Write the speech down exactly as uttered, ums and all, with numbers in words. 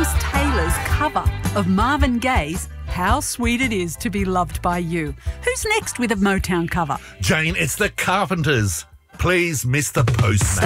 Thomas Taylor's cover of Marvin Gaye's How Sweet It Is to Be Loved by You. Who's next with a Motown cover? Jane, it's the Carpenters. Please, Mister Postman.